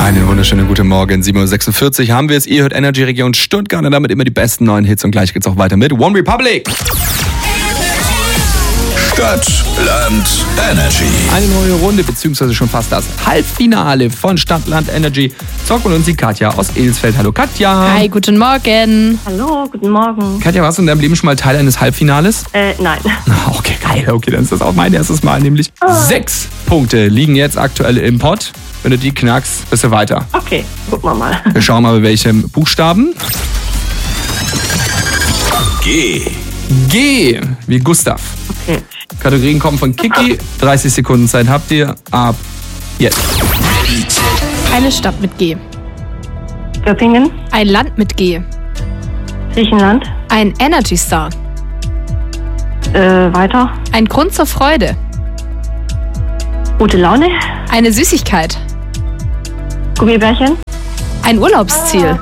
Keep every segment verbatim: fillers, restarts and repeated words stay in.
Einen wunderschönen guten Morgen, sieben Uhr sechsundvierzig haben wir es. Ihr hört Energy Region Stuttgart und damit immer die besten neuen Hits. Und gleich geht's auch weiter mit One Republic. Stadt, Land, Energy. Eine neue Runde, beziehungsweise schon fast das Halbfinale von Stadt, Land, Energy. Zocken uns die Katja aus Ehlisfeld. Hallo Katja. Hi, guten Morgen. Hallo, guten Morgen. Katja, warst du in deinem Leben schon mal Teil eines Halbfinales? Äh, nein. Okay, geil. Okay, dann ist das auch mein erstes Mal nämlich. Oh. Sechs Punkte liegen jetzt aktuell im Pott. Wenn du die knackst, bist du weiter. Okay, gucken wir mal. Wir schauen mal, bei welchem Buchstaben. G. G wie Gustav. Okay. Kategorien kommen von Kiki. dreißig Sekunden Zeit habt ihr. Ab jetzt. Eine Stadt mit G. Göppingen, Ein Land mit G. Griechenland, Ein Energy Star. äh, weiter. Ein Grund zur Freude. Gute Laune, Eine Süßigkeit. Gummibärchen, Ein Urlaubsziel.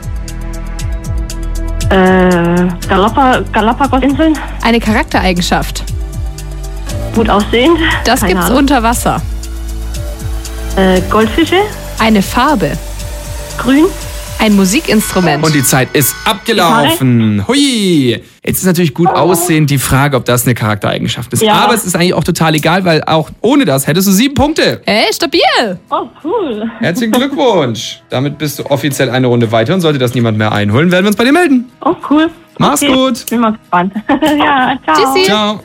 äh, Galapa Galapagos-Inseln, Eine Charaktereigenschaft. gut aussehend. Das Keine gibt's Ahnung. unter Wasser. Äh, Goldfische, Eine Farbe. grün, Ein Musikinstrument. Und die Zeit ist abgelaufen. Hui. Jetzt ist natürlich gut aussehend die Frage, ob das eine Charaktereigenschaft ist. Ja. Aber es ist eigentlich auch total egal, weil auch ohne das hättest du sieben Punkte. Hey, stabil. oh, cool. Herzlichen Glückwunsch. Damit bist du offiziell eine Runde weiter und sollte das niemand mehr einholen, werden wir uns bei dir melden. Oh, cool. Mach's Okay, gut. Bin mal gespannt. Ja, ciao. Tschüssi. Ciao.